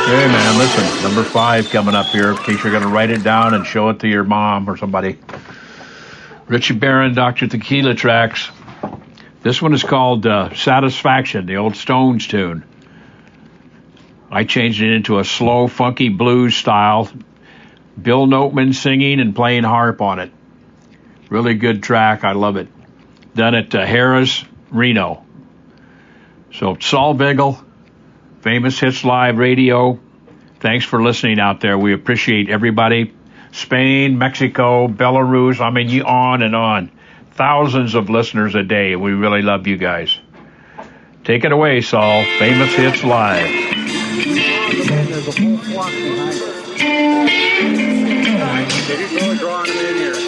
Hey, man, listen, number 5 coming up here, in case you're going to write it down and show it to your mom or somebody. Richie Barron, Dr. Tequila Tracks. This one is called Satisfaction, the old Stones tune. I changed it into a slow, funky blues style. Bill Noteman singing and playing harp on it. Really good track. I love it. Done at Harrah's, Reno. So, Saul Vigil, Famous Hits Live Radio. Thanks for listening out there. We appreciate everybody. Spain, Mexico, Belarus, I mean, on and on. Thousands of listeners a day. We really love you guys. Take it away, Saul. Famous Hits Live. There's a whole flock behind it. They're just really drawing them in here.